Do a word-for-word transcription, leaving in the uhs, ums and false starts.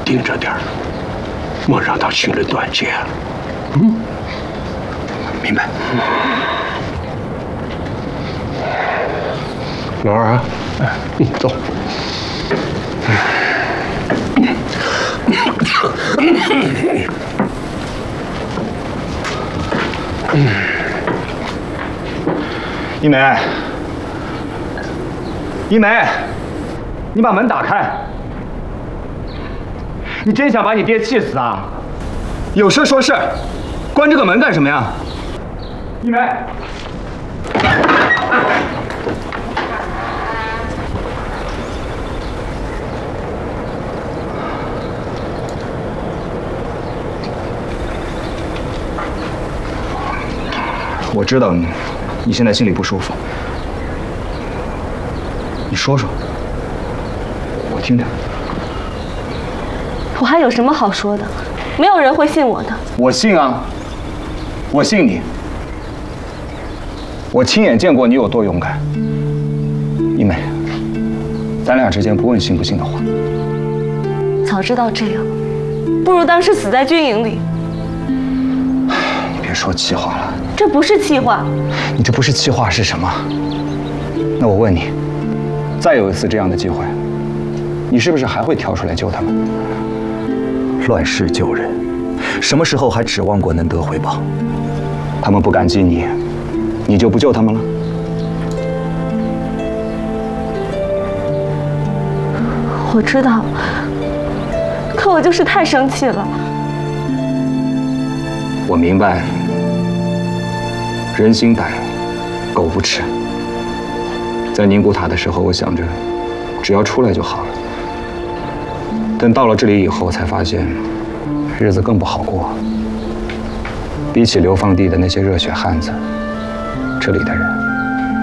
盯着点儿，莫让他寻人断剑。嗯， 明白。 老二啊，嗯，走。 一梅，一梅，你把门打开！你真想把你爹气死啊？有事说事，关这个门干什么呀？一梅，我知道你，你现在心里不舒服，你说说，我听听。 我还有什么好说的？没有人会信我的。 我信啊，我信你。我亲眼见过你有多勇敢。一梅，咱俩之间不问信不信的话。 早知道这样，不如当时死在军营里。 你别说气话了。 这不是气话。 你这不是气话是什么？那我问你，再有一次这样的机会，你是不是还会跳出来救他们？ 乱世救人，什么时候还指望过能得回报？ 他们不感激你，你就不救他们了？ 我知道，可我就是太生气了。 我明白，人心歹，狗不吃。在宁古塔的时候，我想着只要出来就好了。等到了这里以后，才发现日子更不好过。比起流放地的那些热血汉子，这里的人